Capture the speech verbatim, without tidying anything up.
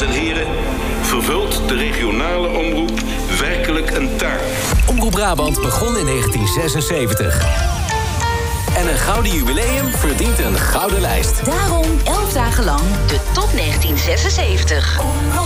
en heren, vervult de regionale omroep werkelijk een taak. Omroep Brabant begon in negentien zesenzeventig. En een gouden jubileum verdient een gouden lijst. Daarom elf dagen lang de top negentien zesenzeventig.